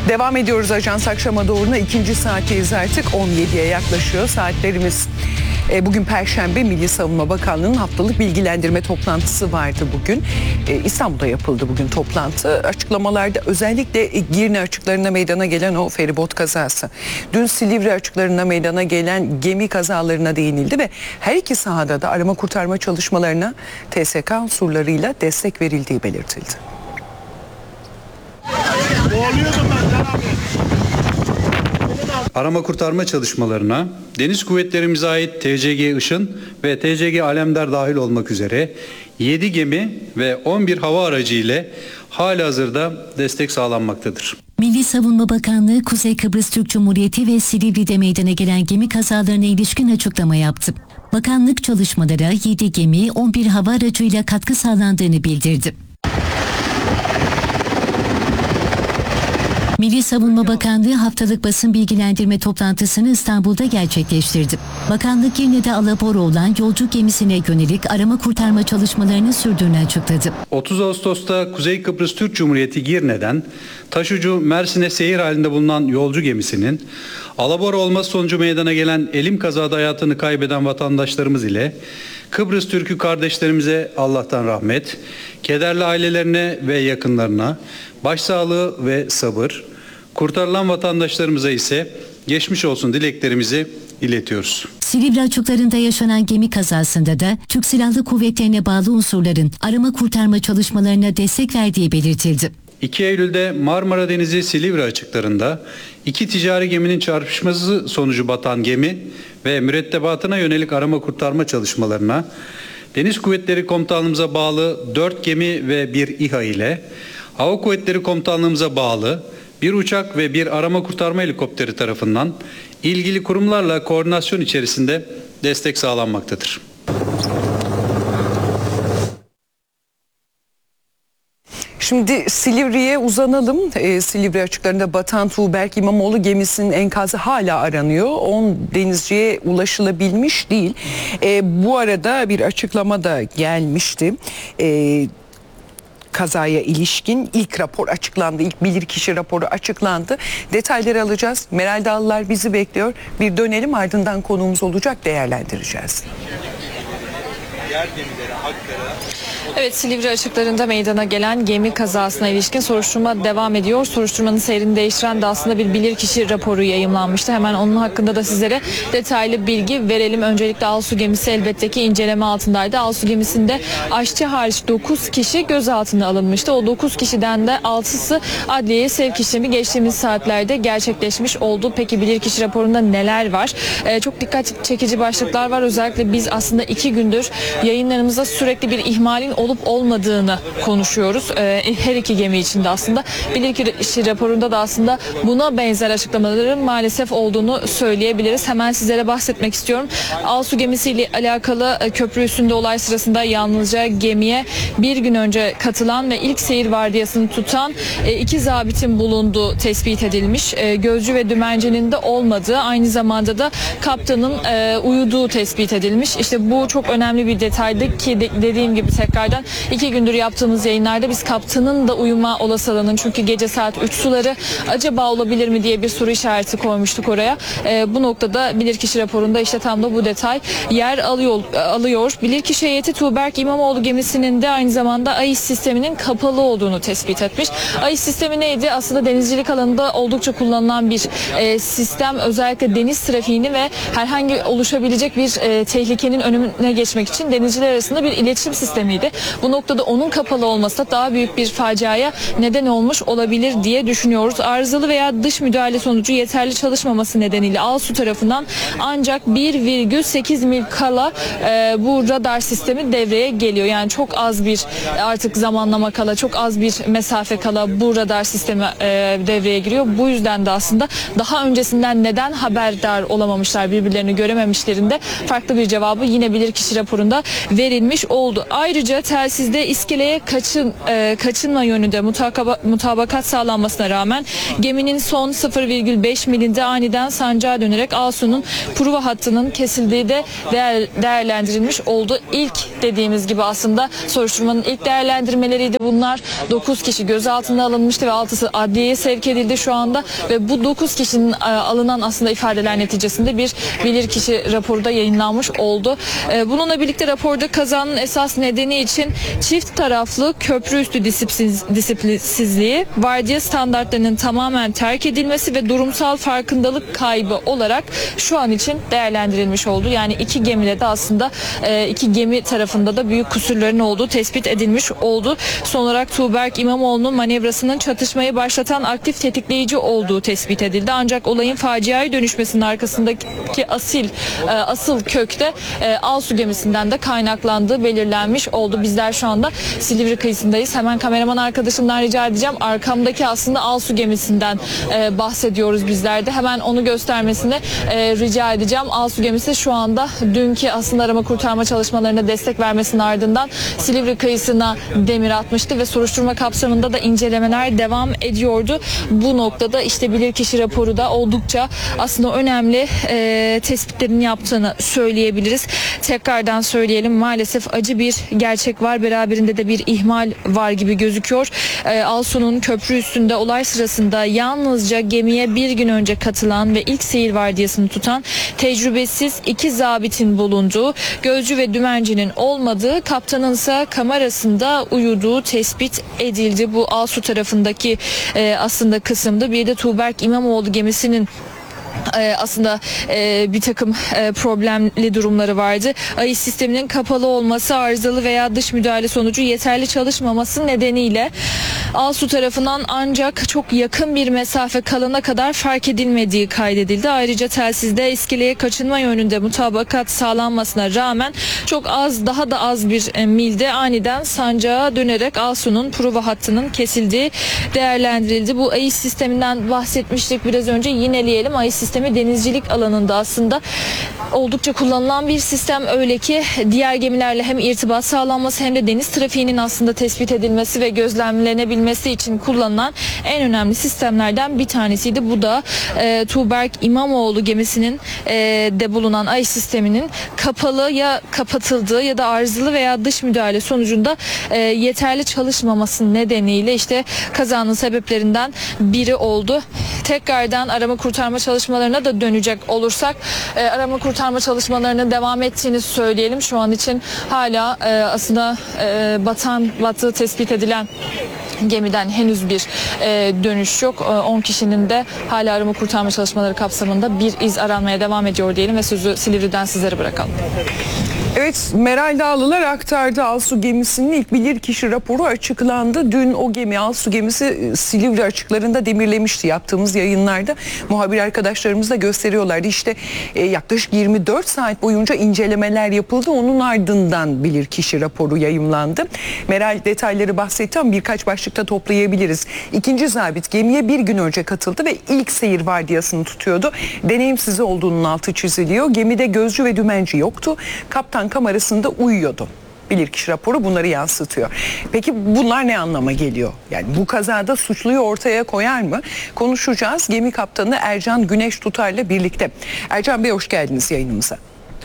Devam ediyoruz Ajans Akşama Doğru'na. İkinci saatteyiz artık. 17'ye yaklaşıyor saatlerimiz. Bugün Perşembe, Milli Savunma Bakanlığı'nın haftalık bilgilendirme toplantısı vardı bugün. İstanbul'da yapıldı bugün toplantı. Açıklamalarda özellikle Girne açıklarında meydana gelen o feribot kazası. Dün Silivri açıklarında meydana gelen gemi kazalarına değinildi ve her iki sahada da arama kurtarma çalışmalarına TSK unsurlarıyla destek verildiği belirtildi. Arama kurtarma çalışmalarına Deniz Kuvvetlerimize ait TCG Işın ve TCG Alemdar dahil olmak üzere 7 gemi ve 11 hava aracı ile halihazırda destek sağlanmaktadır. Milli Savunma Bakanlığı Kuzey Kıbrıs Türk Cumhuriyeti ve Silivri'de meydana gelen gemi kazalarına ilişkin açıklama yaptı. Bakanlık çalışmalara 7 gemi, 11 hava aracıyla katkı sağlandığını bildirdi. Milli Savunma Bakanlığı haftalık basın bilgilendirme toplantısını İstanbul'da gerçekleştirdi. Bakanlık Girne'de alabora olan yolcu gemisine yönelik arama kurtarma çalışmalarını sürdüğünü açıkladı. 30 Ağustos'ta Kuzey Kıbrıs Türk Cumhuriyeti Girne'den taşucu Mersin'e seyir halinde bulunan yolcu gemisinin alabora olması sonucu meydana gelen elim kazada hayatını kaybeden vatandaşlarımız ile Kıbrıs Türk'ü kardeşlerimize Allah'tan rahmet, kederli ailelerine ve yakınlarına başsağlığı ve sabır, kurtarılan vatandaşlarımıza ise geçmiş olsun dileklerimizi iletiyoruz. Silivri açıklarında yaşanan gemi kazasında da Türk Silahlı Kuvvetlerine bağlı unsurların arama kurtarma çalışmalarına destek verdiği belirtildi. 2 Eylül'de Marmara Denizi Silivri açıklarında 2 ticari geminin çarpışması sonucu batan gemi ve mürettebatına yönelik arama kurtarma çalışmalarına Deniz Kuvvetleri Komutanlığımıza bağlı 4 gemi ve 1 İHA ile Hava Kuvvetleri Komutanlığımıza bağlı 1 uçak ve 1 arama kurtarma helikopteri tarafından ilgili kurumlarla koordinasyon içerisinde destek sağlanmaktadır. Şimdi Silivri'ye uzanalım. Silivri açıklarında batan Tuğberk İmamoğlu gemisinin enkazı hala aranıyor. 10 denizciye ulaşılabilmiş değil. Bu arada bir açıklama da gelmişti. Kazaya ilişkin ilk rapor açıklandı. İlk bilirkişi raporu açıklandı. Detayları alacağız. Meral Dağlılar bizi bekliyor. Bir dönelim, ardından konuğumuz olacak, değerlendireceğiz. Evet, Silivri açıklarında meydana gelen gemi kazasına ilişkin soruşturma devam ediyor. Soruşturmanın seyrini değiştiren de aslında bir bilirkişi raporu yayımlanmıştı. Hemen onun hakkında da sizlere detaylı bilgi verelim. Öncelikle Alsu gemisi elbette ki inceleme altındaydı. Alsu gemisinde aşçı hariç 9 kişi gözaltına alınmıştı. O 9 kişiden de 6'sı adliyeye sevk işlemi geçtiğimiz saatlerde gerçekleşmiş oldu. Peki bilirkişi raporunda neler var? Çok dikkat çekici başlıklar var. Özellikle biz aslında 2 gündür yayınlarımızda sürekli bir ihmalin olup olmadığını konuşuyoruz. Her iki gemi içinde aslında bilirkişi raporunda da aslında buna benzer açıklamaların maalesef olduğunu söyleyebiliriz. Hemen sizlere bahsetmek istiyorum. Alsu gemisiyle alakalı köprü üstünde olay sırasında yalnızca gemiye bir gün önce katılan ve ilk seyir vardiyasını tutan 2 zabitin bulunduğu tespit edilmiş. Gözcü ve dümencinin de olmadığı, aynı zamanda da kaptanın uyuduğu tespit edilmiş. İşte bu çok önemli bir detaydı ki dediğim gibi tekrardan 2 gündür yaptığımız yayınlarda biz kaptanın da uyuma olasılığının, çünkü gece saat 3 suları acaba olabilir mi diye bir soru işareti koymuştuk oraya. Bu noktada bilirkişi raporunda işte tam da bu detay yer alıyor. Bilirkişi heyeti Tuğberk İmamoğlu gemisinin de aynı zamanda AİS sisteminin kapalı olduğunu tespit etmiş. AİS sistemi neydi? Aslında denizcilik alanında oldukça kullanılan bir sistem. Özellikle deniz trafiğini ve herhangi oluşabilecek bir tehlikenin önüne geçmek için denizciler arasında bir iletişim sistemiydi. Bu noktada onun kapalı olması da daha büyük bir faciaya neden olmuş olabilir diye düşünüyoruz. Arızalı veya dış müdahale sonucu yeterli çalışmaması nedeniyle Alsu tarafından ancak 1,8 mil kala bu radar sistemi devreye geliyor. Yani çok az bir artık zamanlama kala, çok az bir mesafe kala bu radar sistemi devreye giriyor. Bu yüzden de aslında daha öncesinden neden haberdar olamamışlar, birbirlerini görememişlerinde farklı bir cevabı yine bilirkişi raporunda verilmiş oldu. Ayrıca telsizde iskeleye kaçınma yönünde mutabakat sağlanmasına rağmen geminin son 0,5 milinde aniden sancağa dönerek Alsu'nun Pruva hattının kesildiği de değerlendirilmiş oldu. İlk dediğimiz gibi aslında soruşturmanın ilk değerlendirmeleriydi bunlar. 9 kişi gözaltına alınmıştı ve 6'sı adliyeye sevk edildi şu anda ve bu 9 kişinin alınan aslında ifadeler neticesinde bir bilirkişi raporu da yayınlanmış oldu. Bununla birlikte raporda kazanın esas nedeni için çift taraflı köprü üstü disiplinsizliği, vardiya standartlarının tamamen terk edilmesi ve durumsal farkındalık kaybı olarak şu an için değerlendirilmiş oldu. Yani iki gemide de aslında iki gemi tarafında da büyük kusurların olduğu tespit edilmiş oldu. Son olarak Tuğberk İmamoğlu'nun manevrasının çatışmayı başlatan aktif tetikleyici olduğu tespit edildi. Ancak olayın faciaya dönüşmesinin arkasındaki asıl kökte Alsu gemisinden de kaynaklandığı belirlenmiş oldu. Bizler şu anda Silivri kıyısındayız. Hemen kameraman arkadaşımdan rica edeceğim. Arkamdaki aslında Alsu gemisinden bahsediyoruz bizler de. Hemen onu göstermesini rica edeceğim. Alsu gemisi şu anda dünkü aslında arama kurtarma çalışmalarına destek vermesinin ardından Silivri kıyısına demir atmıştı ve soruşturma kapsamında da incelemeler devam ediyordu. Bu noktada işte bilirkişi raporu da oldukça aslında önemli tespitlerini yaptığını söyleyebiliriz. Tekrardan söyleyelim, maalesef acı bir gerçek var. Beraberinde de bir ihmal var gibi gözüküyor. Alsu'nun köprü üstünde olay sırasında yalnızca gemiye bir gün önce katılan ve ilk seyir vardiyasını tutan tecrübesiz 2 zabitin bulunduğu, gözcü ve dümencinin olmadığı, kaptanın ise kamerasında uyuduğu tespit edildi. Bu Alsu tarafındaki aslında kısımda. Bir de Tuğberk İmamoğlu gemisinin aslında bir takım problemli durumları vardı. AİS sisteminin kapalı olması, arızalı veya dış müdahale sonucu yeterli çalışmaması nedeniyle Alsu tarafından ancak çok yakın bir mesafe kalana kadar fark edilmediği kaydedildi. Ayrıca telsizde iskeleye kaçınma yönünde mutabakat sağlanmasına rağmen çok az, daha da az bir milde aniden sancağa dönerek Alsu'nun Pruva hattının kesildiği değerlendirildi. Bu AİS sisteminden bahsetmiştik biraz önce, yineleyelim. AİS sistemi denizcilik alanında aslında oldukça kullanılan bir sistem, öyle ki diğer gemilerle hem irtibat sağlanması hem de deniz trafiğinin aslında tespit edilmesi ve gözlemlenebilmesi için kullanılan en önemli sistemlerden bir tanesiydi. Bu da Tuğberk İmamoğlu gemisinin de bulunan AİS sisteminin kapalı ya kapatıldığı ya da arızalı veya dış müdahale sonucunda yeterli çalışmaması nedeniyle işte kazanın sebeplerinden biri oldu. Tekrardan arama kurtarma çalışmalarına da dönecek olursak, arama kurtarma çalışmalarının devam ettiğini söyleyelim. Şu an için hala aslında battığı tespit edilen gemiden henüz bir dönüş yok. 10 kişinin de hala arama kurtarma çalışmaları kapsamında bir iz aranmaya devam ediyor diyelim ve sözü Silivri'den sizlere bırakalım. Evet, Meral Dağlılar aktardı. Alsu gemisinin ilk bilirkişi raporu açıklandı. Dün o gemi, Alsu gemisi Silivri açıklarında demirlemişti. Yaptığımız yayınlarda muhabir arkadaşlarımız da gösteriyorlardı. İşte yaklaşık 24 saat boyunca incelemeler yapıldı. Onun ardından bilirkişi raporu yayımlandı. Meral detayları bahsetti ama birkaç başlıkta toplayabiliriz. İkinci zabit gemiye bir gün önce katıldı ve ilk seyir vardiyasını tutuyordu. Deneyimsiz olduğunun altı çiziliyor. Gemide gözcü ve dümenci yoktu. Kaptan kamerasında uyuyordu. Bilirkişi raporu bunları yansıtıyor. Peki bunlar ne anlama geliyor? Yani bu kazada suçluyu ortaya koyar mı? Konuşacağız. Gemi kaptanı Ercan Güneş Tutar'la birlikte. Ercan Bey, hoş geldiniz yayınımıza.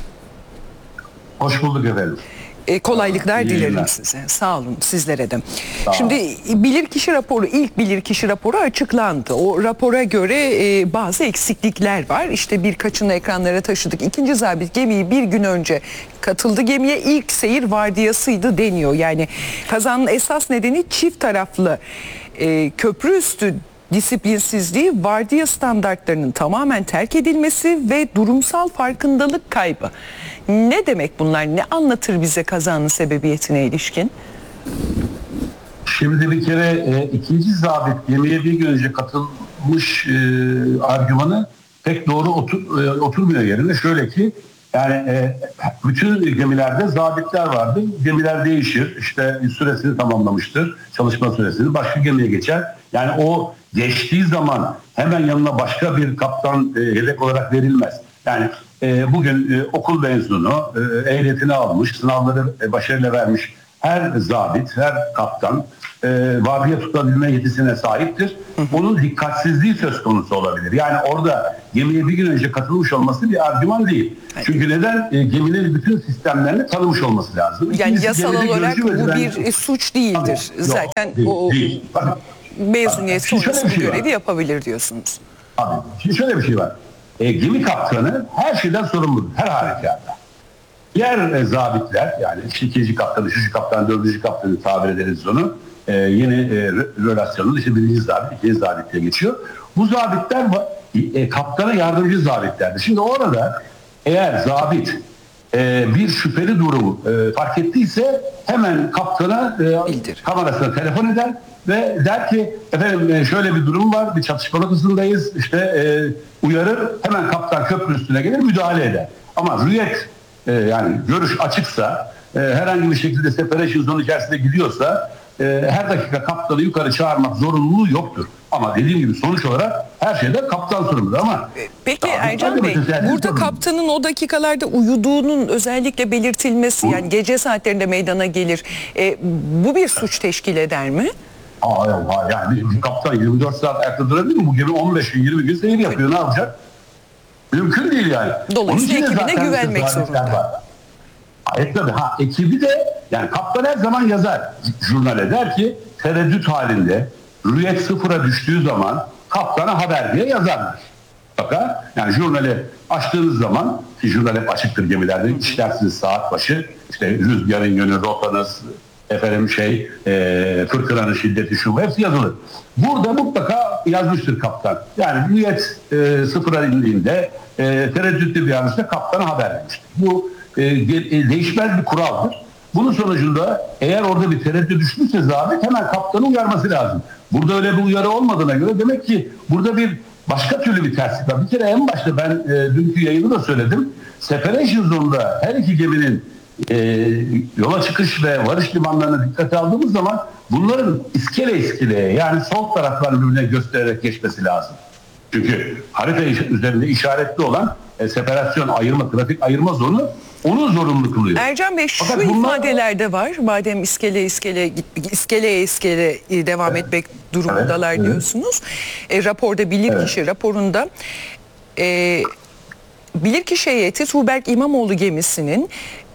Hoş bulduk efendim. Kolaylıklar dilerim size. Sağ olun, sizlere de. Şimdi bilirkişi raporu, ilk bilirkişi raporu açıklandı. O rapora göre bazı eksiklikler var. İşte birkaçını ekranlara taşıdık. İkinci zabit gemiyi bir gün önce katıldı. Gemiye ilk seyir vardiyasıydı deniyor. Yani kazanın esas nedeni çift taraflı köprü üstü disiplinsizliği, vardiya standartlarının tamamen terk edilmesi ve durumsal farkındalık kaybı. Ne demek bunlar? Ne anlatır bize kazanın sebebiyetine ilişkin? Şimdi bir kere ikinci zabit gemiye bir gün önce katılmış argümanı pek doğru oturmuyor yerine. Şöyle ki yani bütün gemilerde zabitler vardı. Gemiler değişir. İşte süresini tamamlamıştır. Çalışma süresini. Başka gemiye geçer. Yani o geçtiği zaman hemen yanına başka bir kaptan yedek olarak verilmez. Yani bugün okul mezunu, ehliyetini almış, sınavları başarıyla vermiş her zabit, her kaptan vardiya tutabilme yetisine sahiptir. Onun dikkatsizliği söz konusu olabilir. Yani orada gemiye bir gün önce katılmış olması bir argüman değil. Çünkü neden? Geminin bütün sistemlerini tanımış olması lazım. Yani İkincisi, yasal gemide olarak gözcü ve bu düzenli- bir suç değildir. Tabii, yok, Zaten değil, o değil. Bakın, mezuniyet Şimdi şöyle sonrası bir şey bu var. görevi yapabilir diyorsunuz. Abi, şimdi şöyle bir şey var. Gemi kaptanı her şeyden sorumludur. Her halükarda. Diğer zabitler, yani işte 2. kaptan, 3. kaptan, 4. kaptanı tabir ederiz onu. Yeni relasyonun işte 1. zabit, 2. zabit diye geçiyor. Bu zabitler kaptana yardımcı zabitlerdir. Şimdi orada eğer zabit bir şüpheli durum fark ettiyse hemen kaptana kamerasına telefon eder ve der ki efendim şöyle bir durum var, bir çatışma noktasındayız, işte uyarır, hemen kaptan köprü üstüne gelir, müdahale eder. Ama rüyet yani görüş açıksa, herhangi bir şekilde separation zone içerisinde gidiyorsa her dakika kaptanı yukarı çağırmak zorunluluğu yoktur. Ama dediğim gibi sonuç olarak her şeyde kaptan sorumludur. Ama Peki Ercan Bey, burada kaptanın o dakikalarda uyuduğunun özellikle belirtilmesi, yani gece saatlerinde meydana gelir. Bu bir suç teşkil eder mi? Hayır, yani bir kaptan 24 saat ayakta durabilir mi? Bu gemi 15 gün 20 gün seyir yapıyor, ne yapacak? Mümkün değil yani. Dolayısıyla Onun için de ekibine zaten güvenmek zabitler zorunda. var. Hayır tabii. Ekibi de yani kaptan her zaman yazar. Jurnale der ki tereddüt halinde rüyet sıfıra düştüğü zaman kaptana haber diye yazarlar. Fakat yani jurnali açtığınız zaman, ki jurnal hep açıktır gemilerde, işlersiniz saat başı, işte rüzgarın yönü, rotanız, efendim fırtınanın şiddeti, şu hepsi yazılır. Burada mutlaka yazmıştır kaptan. Yani rüyet sıfıra indiğinde tereddütlü bir yanlışla kaptana haber vermiştir. Bu değişmez bir kuraldır. Bunun sonucunda eğer orada bir tereddüt düşmüşse zabit hemen kaptanı uyarması lazım. Burada öyle bir uyarı olmadığına göre demek ki burada bir başka türlü bir terslik var. Bir kere en başta ben dünkü yayını da söyledim. Separation zone'da her iki geminin yola çıkış ve varış limanlarına dikkate aldığımız zaman bunların iskeleye yani sol taraflarını birbirine göstererek geçmesi lazım. Çünkü harita üzerinde işaretli olan separasyon ayırma, trafik ayırma zonu onu zorunlu kılıyor. Ercan Bey, şu Fakat ifadelerde var. Madem iskeleye devam etmek durumundalar diyorsunuz. Raporda bilirkişi raporunda bilirkişi heyeti Tuğberk İmamoğlu gemisinin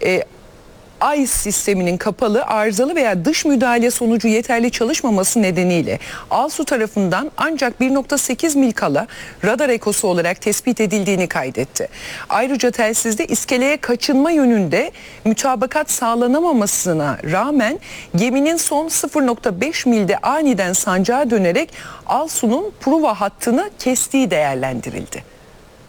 AIS sisteminin kapalı, arızalı veya dış müdahale sonucu yeterli çalışmaması nedeniyle Alsu tarafından ancak 1.8 mil kala radar ekosu olarak tespit edildiğini kaydetti. Ayrıca telsizde iskeleye kaçınma yönünde mütabakat sağlanamamasına rağmen geminin son 0.5 milde aniden sancağa dönerek Alsu'nun Pruva hattını kestiği değerlendirildi.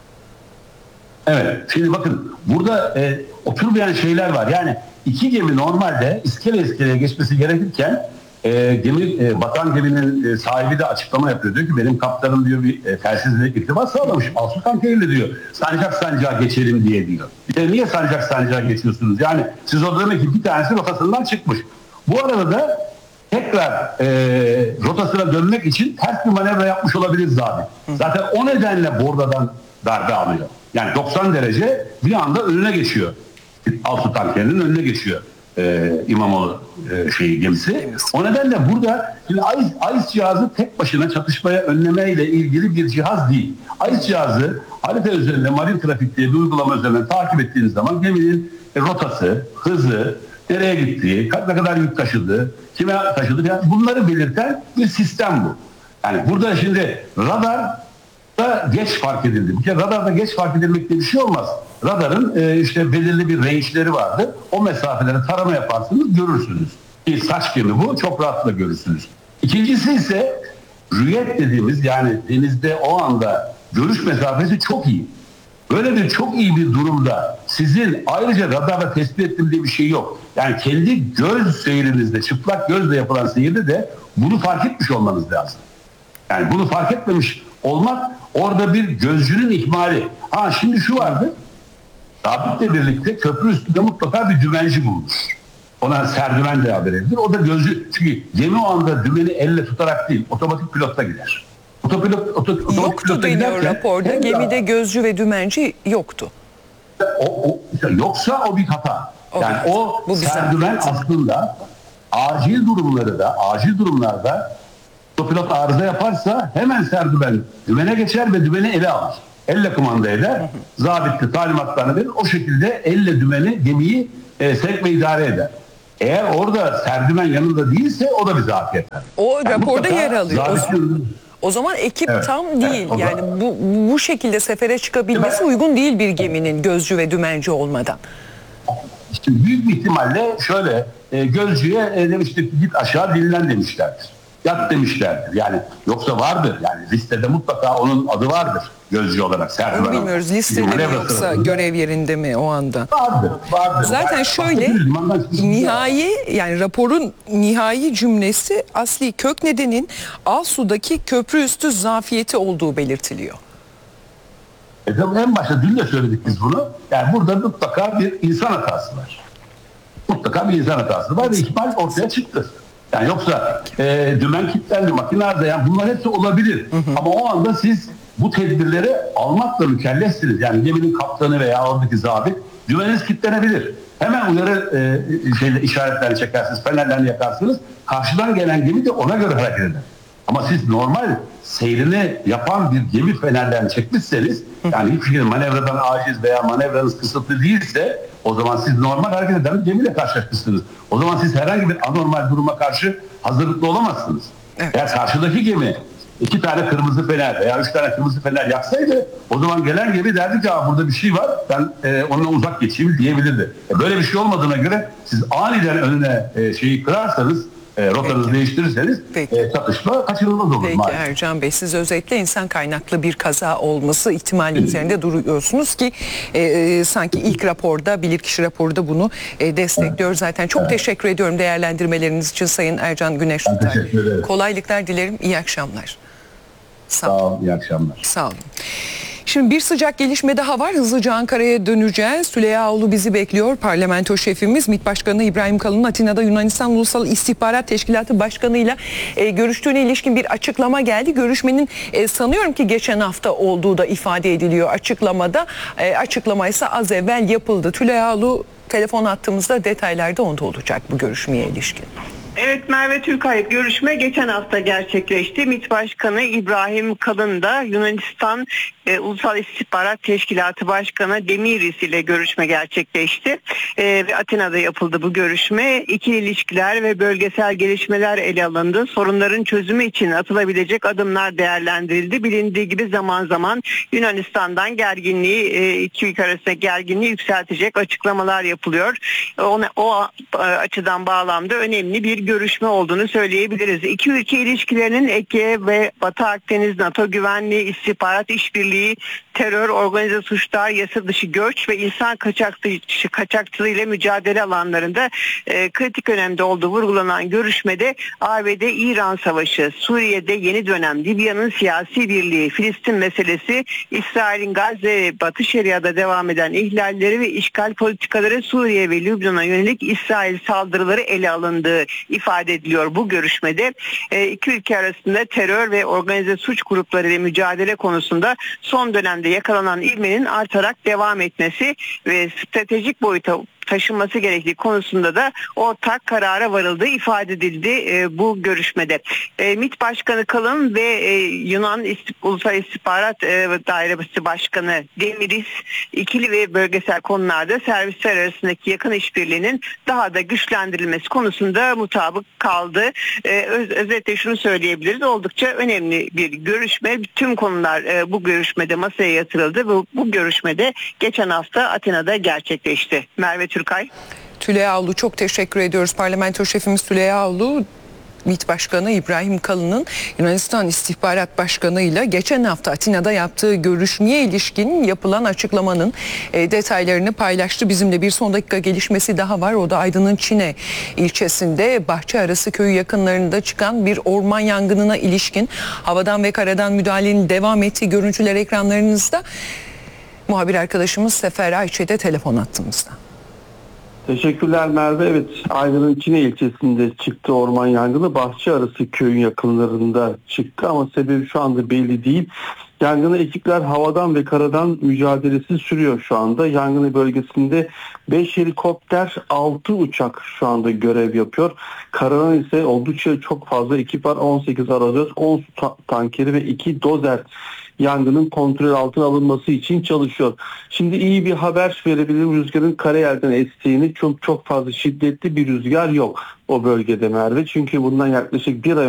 Evet, şimdi bakın burada oturmayan şeyler var. Yani iki gemi normalde iskeleye geçmesi gerekirken batan geminin sahibi de açıklama yapıyor. Diyor ki benim kaptanım diyor bir telsizle irtibat sağlamışım. Alsu tankeriyle diyor. Sancak sancağa geçelim diye diyor. Niye sancak sancağa geçiyorsunuz? Yani siz o demek ki bir tanesi rotasından çıkmış. Bu arada da tekrar rotasına dönmek için ters bir manevra yapmış olabilir zabit. Zaten o nedenle bordadan darbe alıyor. Yani 90 derece bir anda önüne geçiyor. Alsu tankerinin önüne geçiyor İmamoğlu gemisi. O nedenle burada şimdi AIS cihazı tek başına çatışmaya önlemeyle ilgili bir cihaz değil. AIS cihazı harita üzerinde marin trafik diye bir uygulama üzerinden takip ettiğiniz zaman geminin rotası, hızı, nereye gittiği, ne kadar yük taşıdığı, kime taşıdığı falan bunları belirten bir sistem bu. Yani burada şimdi radar geç fark edildi. Bir kere radarda geç fark edilmek diye bir şey olmaz. Radarın işte belirli bir range'leri vardı. O mesafeleri tarama yaparsınız, görürsünüz. Saç gemi bu, çok rahatlıkla görürsünüz. İkincisi ise rüyet dediğimiz, yani denizde o anda görüş mesafesi çok iyi. Böyle bir çok iyi bir durumda sizin ayrıca radarda tespit ettiğim diye bir şey yok. Yani kendi göz seyrinizde, çıplak gözle yapılan seyirde de bunu fark etmiş olmanız lazım. Yani bunu fark etmemiş olmak orada bir gözcünün ihmali. Şimdi şu vardı. Zabitle birlikte köprü üstünde mutlaka bir dümenci bulunur. Ona serdümen de haber edilir. O da gözcü. Çünkü gemi o anda dümeni elle tutarak değil, otomatik pilotla gider. Otomatik yoktu deniyor raporda. Gemide gözcü ve dümenci yoktu. Yoksa o bir hata. Yani o Bu bir serdiven zafiyet. aslında acil durumlarda otopilot arıza yaparsa hemen serdiven dümene geçer ve dümeni ele alır. Elle kumanda eder. Zabitli talimatlarını verir. O şekilde elle dümeni, gemiyi sevk ve idare eder. Eğer orada serdiven yanında değilse o da bir zafiyet. O Yani raporda mutlaka yer alıyor. zabitli- O zaman ekip Evet, tam evet, değil. o zaman- Yani bu şekilde sefere çıkabilmesi uygun değil bir geminin gözcü ve dümenci olmadan. İşte büyük bir ihtimalle şöyle gözcüye demiştir ki git aşağı dinlen demişlerdir. Yat demişlerdir. Yani yoksa vardır. Yani listede mutlaka onun adı vardır gözcü olarak. Serdiven Onu bilmiyoruz. Listede mi manevra yoksa sırasında. görev yerinde mi o anda? Vardır. Zaten Yani şöyle başka bir limandan çıkmış bir- nihai yani raporun nihai cümlesi asli kök nedenin alt sudaki köprü üstü zafiyeti olduğu belirtiliyor. Tabii en başta dün de söyledik biz bunu. Yani burada mutlaka bir insan hatası var. Mutlaka bir insan hatası var ve ihmal ortaya çıktı. Yani yoksa dümen kilitlendi, makine arıza, yani bunlar hepsi olabilir. Ama o anda siz bu tedbirleri almakla mükellefsiniz. Yani geminin kaptanı veya oradaki zabit dümeniniz kilitlenebilir. Hemen uyarı işaretlerini çekersiniz, fenerlerini yakarsınız. Karşıdan gelen gemi de ona göre hareket eder. Ama siz normal seyrini yapan bir gemi fenerlerini çekmişseniz, yani hiçbir şekilde manevradan aciz veya manevranız kısıtlı değilse, o zaman siz normal hareket eden bir gemiyle karşılaşmışsınız. O zaman siz herhangi bir anormal duruma karşı hazırlıklı olamazsınız. Evet. Eğer karşıdaki gemi 2 tane kırmızı fener veya 3 tane kırmızı fener yaksaydı, o zaman gelen gemi derdi ki burada bir şey var, ben onunla uzak geçeyim diyebilirdi. Böyle bir şey olmadığına göre siz aniden önüne şeyi kırarsanız, rotanızı değiştirirseniz çatışma kaçınılmaz olur. Peki maalesef. Ercan Bey, siz özellikle insan kaynaklı bir kaza olması ihtimali üzerinde duruyorsunuz ki sanki ilk raporda, bilirkişi raporu da bunu destekliyor zaten. Çok teşekkür ediyorum değerlendirmeleriniz için Sayın Ercan Güneş Tutar. teşekkür ederim. Kolaylıklar dilerim, iyi akşamlar. Sağ olun, iyi akşamlar. Sağ olun. Şimdi bir sıcak gelişme daha var. Hızlıca Ankara'ya döneceğiz. Süleyhaoğlu bizi bekliyor. Parlamento şefimiz MİT Başkanı İbrahim Kalın'ın Atina'da Yunanistan Ulusal İstihbarat Teşkilatı Başkanı'yla görüştüğüne ilişkin bir açıklama geldi. Görüşmenin sanıyorum ki geçen hafta olduğu da ifade ediliyor açıklamada. Açıklama ise az evvel yapıldı. Süleyhaoğlu telefon attığımızda detaylarda onda olacak bu görüşmeye ilişkin. Evet, Merve Türkay, görüşme geçen hafta gerçekleşti. MİT Başkanı İbrahim Kalın da Yunanistan Ulusal İstihbarat Teşkilatı Başkanı Demiris ile görüşme gerçekleşti. Ve Atina'da yapıldı bu görüşme. İkili ilişkiler ve bölgesel gelişmeler ele alındı. Sorunların çözümü için atılabilecek adımlar değerlendirildi. Bilindiği gibi zaman zaman Yunanistan'dan iki ülke arasında gerginliği yükseltecek açıklamalar yapılıyor. O açıdan bağlamda önemli bir görüşme olduğunu söyleyebiliriz. İki ülke ilişkilerinin Ege ve Batı Akdeniz, NATO güvenliği, istihbarat işbirliği, terör, organize suçlar, yasa dışı göç ve insan kaçakçılığı ile mücadele alanlarında kritik önemde olduğu vurgulanan görüşmede ABD-İran savaşı, Suriye'de yeni dönem, Libya'nın siyasi birliği, Filistin meselesi, İsrail'in Gazze ve Batı Şeria'da devam eden ihlalleri ve işgal politikaları, Suriye ve Lübnan'a yönelik İsrail saldırıları ele alındığı ifade ediliyor bu görüşmede. İki ülke arasında terör ve organize suç grupları ile mücadele konusunda son dönemde yakalanan ivmenin artarak devam etmesi ve stratejik boyuta taşınması gerektiği konusunda da ortak karara varıldığı ifade edildi bu görüşmede. MİT Başkanı Kalın ve Yunan Ulusal İstihbarat Dairesi Başkanı Demiris ikili ve bölgesel konularda servisler arasındaki yakın işbirliğinin daha da güçlendirilmesi konusunda mutabık kaldı. Özetle şunu söyleyebiliriz. Oldukça önemli bir görüşme. Tüm konular bu görüşmede masaya yatırıldı ve bu görüşmede geçen hafta Atina'da gerçekleşti. Merve Türkay. Süleyhaoğlu, çok teşekkür ediyoruz. Parlamento şefimiz Süleyhaoğlu, MİT Başkanı İbrahim Kalın'ın Yunanistan İstihbarat Başkanı ile geçen hafta Atina'da yaptığı görüşmeye ilişkin yapılan açıklamanın detaylarını paylaştı. Bizimle bir son dakika gelişmesi daha var. O da Aydın'ın Çine ilçesinde Bahçearası köyü yakınlarında çıkan bir orman yangınına ilişkin havadan ve karadan müdahalenin devam ettiği görüntüler ekranlarınızda. Muhabir arkadaşımız Sefer Ayçe de telefon attığımızda. Teşekkürler Merve. Evet, Aydın'ın Çine ilçesinde çıktı orman yangını. Bahçearası köyün yakınlarında çıktı ama sebebi şu anda belli değil. Yangına ekipler havadan ve karadan mücadelesi sürüyor şu anda. Yangın bölgesinde 5 helikopter, 6 uçak şu anda görev yapıyor. Karadan ise oldukça çok fazla ekip var. 18 aracı, 10 su tankeri ve 2 dozer yangının kontrol altına alınması için çalışıyor. Şimdi iyi bir haber verebilirim. Rüzgarın karayelden estiğini, çok fazla şiddetli bir rüzgar yok o bölgede Merve. Çünkü bundan yaklaşık bir ay